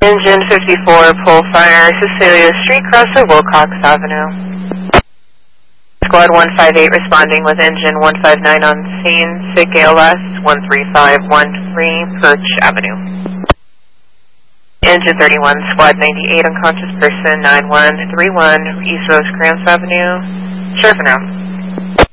Engine 54, pull fire, Cecilia Street, crosser Wilcox Avenue. Squad 158 responding with engine 159 on scene, SIG ALS 13513, Perch Avenue. Engine 31, Squad 98, unconscious person 9131, East Rosecrans Avenue, Sheriff and Round.